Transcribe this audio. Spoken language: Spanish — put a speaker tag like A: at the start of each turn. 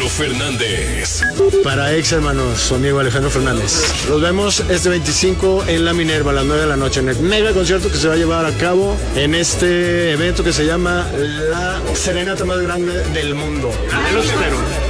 A: Alejandro Fernández.
B: Para ex hermanos, su amigo Alejandro Fernández. Los vemos este 25 en la Minerva a las 9 de la noche en el mega concierto que se va a llevar a cabo en este evento que se llama la serenata más grande del mundo. Los espero.